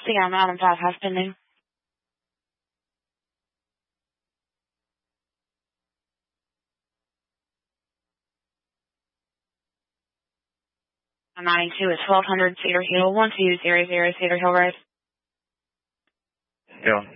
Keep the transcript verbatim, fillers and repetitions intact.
Seattle Mountain five, how's pending? ninety-two is twelve hundred Cedar Hill, one two zero zero Cedar Hill Road. Yeah.